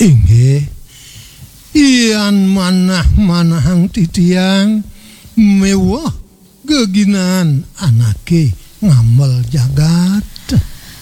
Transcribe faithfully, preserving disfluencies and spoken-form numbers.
Inggih. Ian manah-manahang titiang mewah geginan anake ngamel jagat.